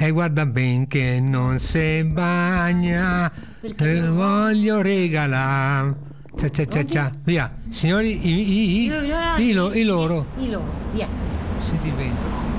E guarda ben che non se bagna, voglio regalare. Cia cia cia cia. Via, signori, i loro. I loro, via. Senti il vento.